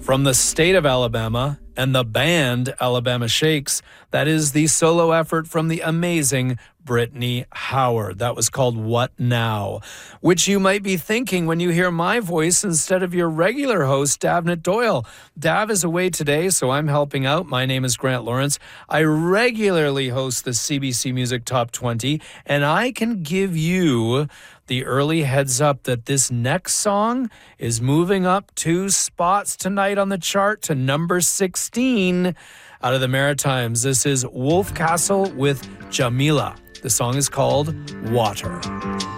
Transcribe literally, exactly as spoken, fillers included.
From the state of Alabama and the band Alabama Shakes, that is the solo effort from the amazing Brittany Howard. That was called What Now? Which you might be thinking when you hear my voice instead of your regular host, Davnit Doyle. Dav is away today, so I'm helping out. My name is Grant Lawrence. I regularly host the C B C Music Top twenty, and I can give you the early heads up that this next song is moving up two spots tonight on the chart to number sixteen out of the Maritimes. This is Wolf Castle with Jamila. The song is called Water.